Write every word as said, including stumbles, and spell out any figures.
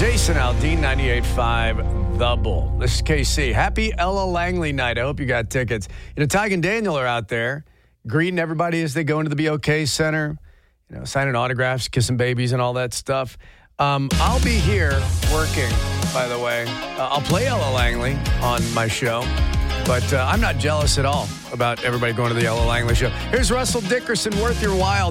Jason Aldean, ninety-eight point five The Bull. This is K C. Happy Ella Langley night. I hope you got tickets. You know, Tig and Daniel are out there greeting everybody as they go into the B O K Center, you know, signing autographs, kissing babies, and all that stuff. Um, I'll be here working, by the way. Uh, I'll play Ella Langley on my show, but uh, I'm not jealous at all about everybody going to the Ella Langley show. Here's Russell Dickerson, Worth Your While.